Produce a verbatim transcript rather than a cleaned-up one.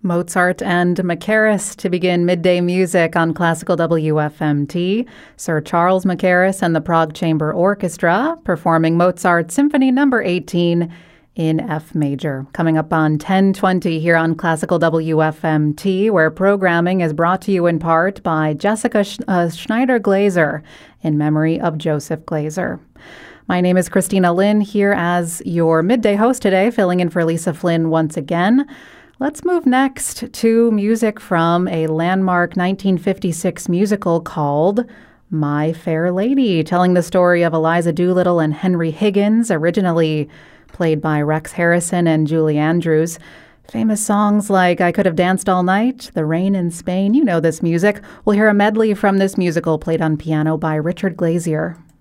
Mozart and Mackerras to begin midday music on Classical W F M T. Sir Charles Mackerras and the Prague Chamber Orchestra performing Mozart's Symphony Number eighteen in F major. Coming up on ten twenty here on Classical W F M T, where programming is brought to you in part by Jessica Sch- uh, Schneider-Glaser in memory of Joseph Glaser. My name is Christina Lynn, here as your midday host today, filling in for Lisa Flynn once again. Let's move next to music from a landmark nineteen fifty-six musical called My Fair Lady, telling the story of Eliza Doolittle and Henry Higgins, originally played by Rex Harrison and Julie Andrews. Famous songs like I Could Have Danced All Night, The Rain in Spain, you know this music. We'll hear a medley from this musical played on piano by Richard Glazier.